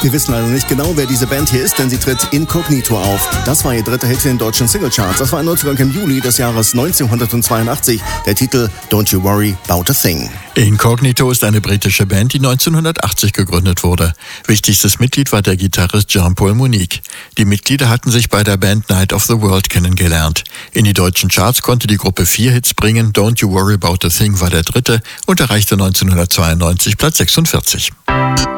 Wir wissen leider nicht genau, wer diese Band hier ist, denn sie tritt inkognito auf. Das war ihr dritter Hit in den deutschen Singlecharts. Das war ein Neuzugang im Juli des Jahres 1982. Der Titel Don't You Worry About a Thing. Inkognito ist eine britische Band, die 1980 gegründet wurde. Wichtigstes Mitglied war der Gitarrist Jean-Paul Monique. Die Mitglieder hatten sich bei der Band Night of the World kennengelernt. In die deutschen Charts konnte die Gruppe 4 Hits bringen. Don't You Worry About a Thing war der dritte und erreichte 1992 Platz 46.